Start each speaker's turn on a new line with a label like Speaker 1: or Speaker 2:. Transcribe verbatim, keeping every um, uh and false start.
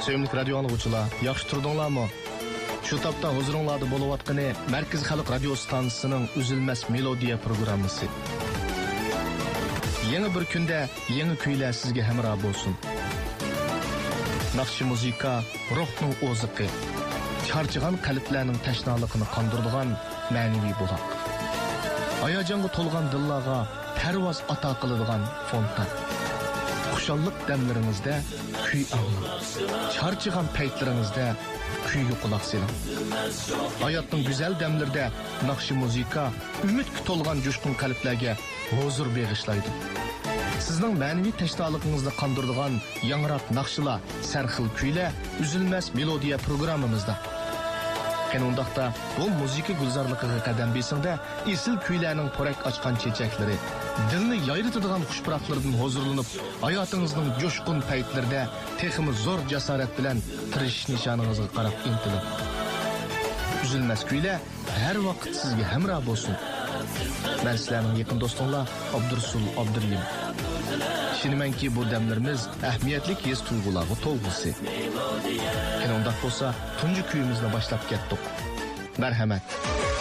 Speaker 1: Sevimli radio anlıqçılar, yaxşı turdunlarmı? Şu tapda huzuringlarda bo'layotgani Markaz Xalq radio stansiyasining Üzülmez Melodiya programmasi. Yeni bir kunda yeni kuylar sizga hamroh bo'lsin. Naqshi muzika ruhning o'ziqi, charchagan qalblarning tashnaligini qondiradigan ma'naviy buloq. Hayajonga to'lgan dillarga parvoz ato qiladigan fontan. Xushallik damlaringizda kuy anglang. Charchagan paytlaringizda kuyga quloq soling. Hayotning go'zal damlarida naqshi muzika umidga to'lgan jo'shqin qalblarga huzur bag'ishlaydi. Sizning ma'naviy tashnoligingizni qondiradigan yangrab naqshlar, sarxil kuylar Üzülmez Melodiya programmamizda. Qanundaqda bu muzika gulzorligiga qadam besingda esil kuylarning porak ochgan chechaklari, dilni yayritadigan xushpuroqlardan huzurlanib, hayotingizning jo'shqin paytlarida texmi zo'r jasorat bilan tirishish nishoningizga qarab intilib. Üzülmez kuylar har vaqt sizga hamroh bo'lsin. Men sizlarning yaqin do'stinglar Abdursul Abduriyim. Şinimenki bu demlerimiz ehmiyetlik his tuyg'ularga to'lg'isi. Qanday bo'lsa, tunji kuyimizni boshlab ketdik. Marhamat.